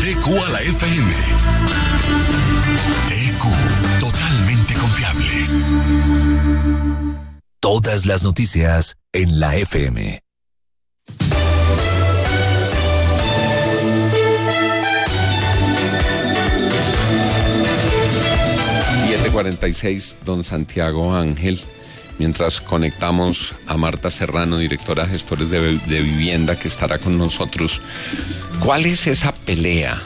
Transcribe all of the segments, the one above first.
TQ a la FM. TQ, totalmente confiable. Todas las noticias en la FM. .46, don Santiago Ángel, mientras conectamos a Marta Serrano, directora de Gestores de Vivienda, que estará con nosotros. ¿Cuál es esa pelea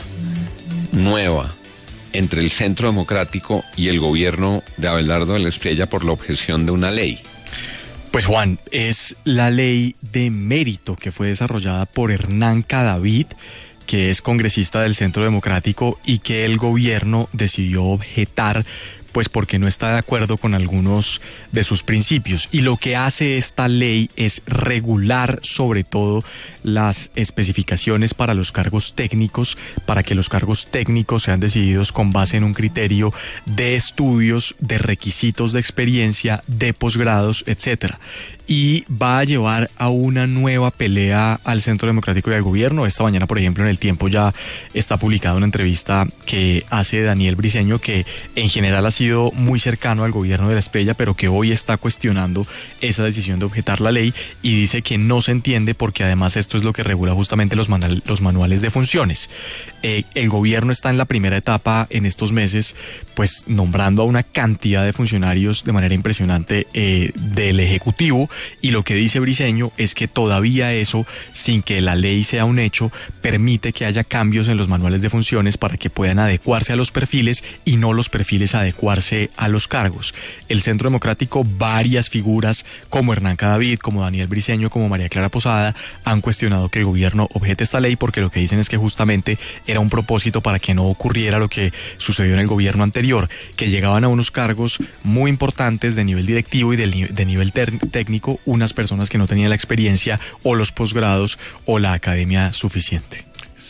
nueva entre el Centro Democrático y el gobierno de Abelardo de la Espriella por la objeción de una ley? Pues Juan, es la ley de mérito que fue desarrollada por Hernán Cadavid, que es congresista del Centro Democrático y que el gobierno decidió objetar, pues porque no está de acuerdo con algunos de sus principios. Y lo que hace esta ley es regular sobre todo las especificaciones para los cargos técnicos, para que los cargos técnicos sean decididos con base en un criterio de estudios, de requisitos de experiencia, de posgrados, etcétera. Y va a llevar a una nueva pelea al Centro Democrático y al gobierno. Esta mañana, por ejemplo, en El Tiempo ya está publicada una entrevista que hace Daniel Briceño, que en general ha sido muy cercano al gobierno de la Espriella, pero que hoy está cuestionando esa decisión de objetar la ley y dice que no se entiende porque además esto es lo que regula justamente los manuales de funciones. El gobierno está en la primera etapa en estos meses, pues nombrando a una cantidad de funcionarios de manera impresionante del Ejecutivo. Y lo que dice Briceño es que todavía eso, sin que la ley sea un hecho, permite que haya cambios en los manuales de funciones para que puedan adecuarse a los perfiles y no los perfiles adecuarse a los cargos. El Centro Democrático, varias figuras como Hernán Cadavid, como Daniel Briceño, como María Clara Posada, han cuestionado que el gobierno objete esta ley porque lo que dicen es que justamente era un propósito para que no ocurriera lo que sucedió en el gobierno anterior, que llegaban a unos cargos muy importantes de nivel directivo y de nivel técnico unas personas que no tenían la experiencia o los posgrados o la academia suficiente.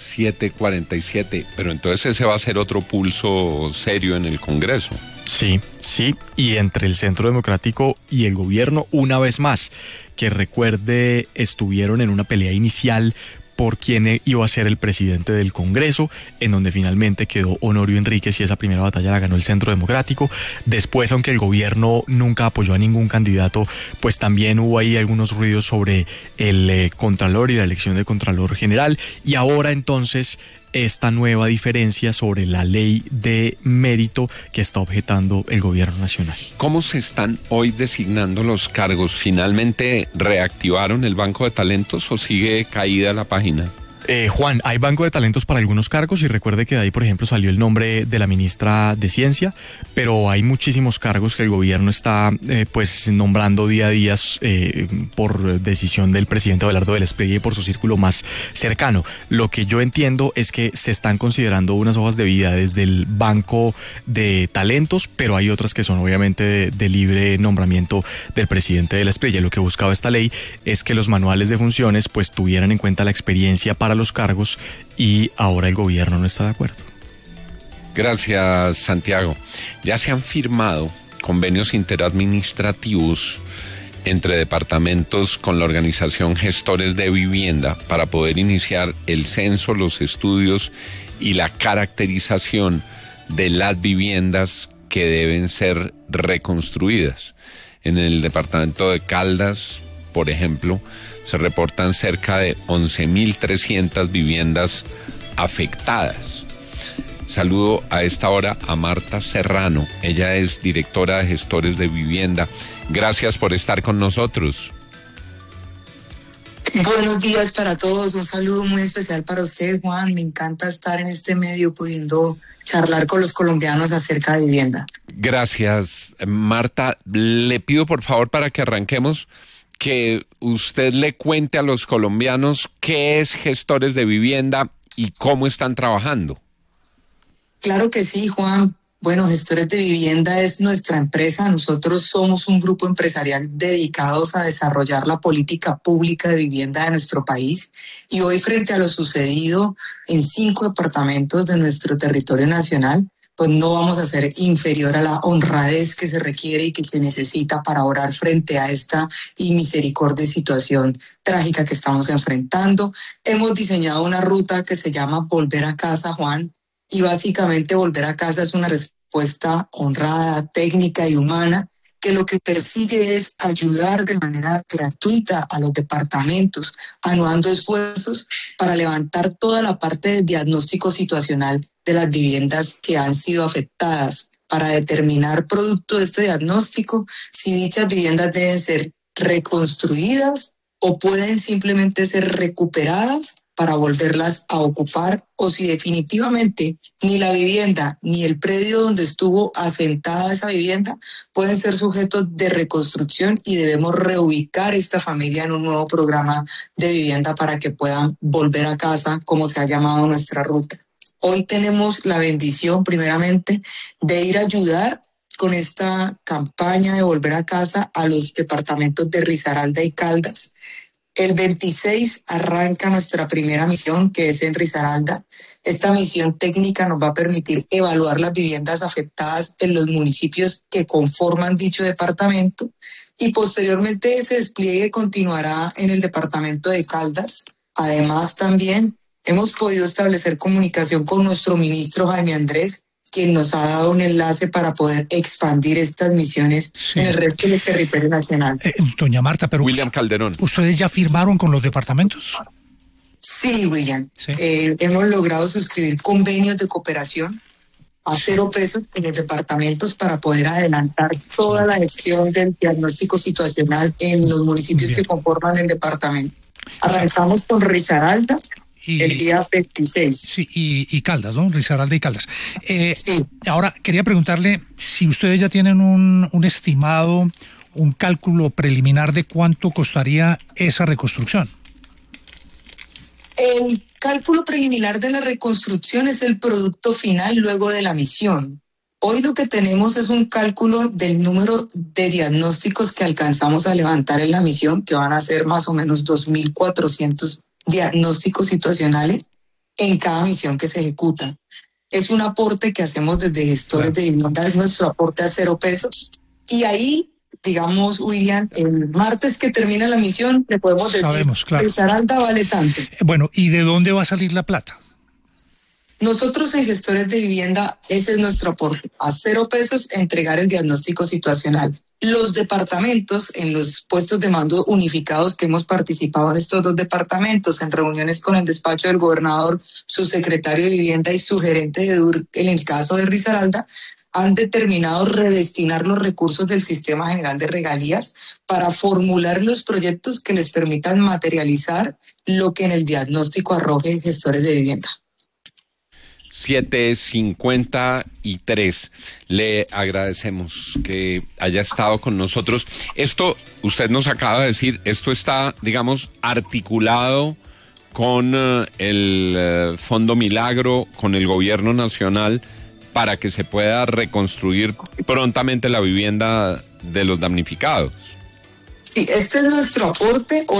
7:47, pero entonces ese va a ser otro pulso serio en el Congreso. Sí, y entre el Centro Democrático y el gobierno, una vez más, que recuerde, estuvieron en una pelea inicial por quién iba a ser el presidente del Congreso, en donde finalmente quedó Honorio Enríquez y esa primera batalla la ganó el Centro Democrático. Después, aunque el gobierno nunca apoyó a ningún candidato, pues también hubo ahí algunos ruidos sobre el Contralor y la elección de Contralor General. Y ahora entonces esta nueva diferencia sobre la ley de mérito que está objetando el gobierno nacional. ¿Cómo se están hoy designando los cargos? ¿Finalmente reactivaron el banco de talentos o sigue caída la página? Juan, hay banco de talentos para algunos cargos y recuerde que de ahí, por ejemplo, salió el nombre de la ministra de Ciencia, pero hay muchísimos cargos que el gobierno está pues nombrando día a día por decisión del presidente Abelardo de la Espriella y por su círculo más cercano. Lo que yo entiendo es que se están considerando unas hojas de vida desde el banco de talentos, pero hay otras que son obviamente de libre nombramiento del presidente de la Espriella. Lo que buscaba esta ley es que los manuales de funciones pues tuvieran en cuenta la experiencia para los cargos y ahora el gobierno no está de acuerdo. Gracias, Santiago. Ya se han firmado convenios interadministrativos entre departamentos con la organización Gestores de Vivienda para poder iniciar el censo, los estudios y la caracterización de las viviendas que deben ser reconstruidas. En el departamento de Caldas, por ejemplo, se reportan cerca de 11.300 viviendas afectadas. Saludo a esta hora a Marta Serrano. Ella es directora de Gestores de Vivienda. Gracias por estar con nosotros. Buenos días para todos. Un saludo muy especial para usted, Juan. Me encanta estar en este medio pudiendo charlar con los colombianos acerca de vivienda. Gracias, Marta. Le pido por favor para que arranquemos que usted le cuente a los colombianos qué es Gestores de Vivienda y cómo están trabajando. Claro que sí, Juan. Bueno, Gestores de Vivienda es nuestra empresa. Nosotros somos un grupo empresarial dedicados a desarrollar la política pública de vivienda de nuestro país. Y hoy, frente a lo sucedido en 5 departamentos de nuestro territorio nacional, pues no vamos a ser inferior a la honradez que se requiere y que se necesita para orar frente a esta inmisericordia situación trágica que estamos enfrentando. Hemos diseñado una ruta que se llama Volver a Casa, Juan, y básicamente Volver a Casa es una respuesta honrada, técnica y humana, que lo que persigue es ayudar de manera gratuita a los departamentos, anuando esfuerzos para levantar toda la parte del diagnóstico situacional de las viviendas que han sido afectadas, para determinar, producto de este diagnóstico, si dichas viviendas deben ser reconstruidas o pueden simplemente ser recuperadas para volverlas a ocupar, o si definitivamente ni la vivienda ni el predio donde estuvo asentada esa vivienda pueden ser sujetos de reconstrucción y debemos reubicar esta familia en un nuevo programa de vivienda para que puedan volver a casa, como se ha llamado nuestra ruta. Hoy tenemos la bendición, primeramente, de ir a ayudar con esta campaña de Volver a Casa a los departamentos de Risaralda y Caldas. El 26 arranca nuestra primera misión, que es en Risaralda. Esta misión técnica nos va a permitir evaluar las viviendas afectadas en los municipios que conforman dicho departamento, y posteriormente ese despliegue continuará en el departamento de Caldas. Además, también hemos podido establecer comunicación con nuestro ministro Jaime Andrés, quien nos ha dado un enlace para poder expandir estas misiones en el resto del territorio nacional. Doña Marta, pero William Calderón. ¿Ustedes ya firmaron con los departamentos? Sí, William. Sí. Hemos logrado suscribir convenios de cooperación a 0 pesos en los departamentos para poder adelantar toda la gestión del diagnóstico situacional en los municipios que conforman el departamento. Arrancamos con Risaralda el día 26. Sí, y Caldas, ¿no? Risaralda y Caldas. Sí. Ahora, quería preguntarle si ustedes ya tienen un estimado, un cálculo preliminar de cuánto costaría esa reconstrucción. El cálculo preliminar de la reconstrucción es el producto final luego de la misión. Hoy lo que tenemos es un cálculo del número de diagnósticos que alcanzamos a levantar en la misión, que van a ser más o menos 2.400 diagnósticos situacionales en cada misión que se ejecuta. Es un aporte que hacemos desde gestores de vivienda, es nuestro aporte a 0 pesos. Y ahí, digamos, William, el martes que termina la misión, le podemos decir, sabemos, claro, Risaralda vale tanto. Bueno, ¿y de dónde va a salir la plata? Nosotros en gestores de vivienda, ese es nuestro aporte, a 0 pesos entregar el diagnóstico situacional. Los departamentos, en los puestos de mando unificados que hemos participado en estos 2 departamentos, en reuniones con el despacho del gobernador, su secretario de vivienda y su gerente de DUR, en el caso de Risaralda, han determinado redestinar los recursos del Sistema General de Regalías para formular los proyectos que les permitan materializar lo que en el diagnóstico arroje gestores de vivienda. 7:53. Le agradecemos que haya estado con nosotros. Esto, usted nos acaba de decir, esto está, digamos, articulado con el Fondo Milagro, con el gobierno nacional, para que se pueda reconstruir prontamente la vivienda de los damnificados. Sí, este es nuestro aporte.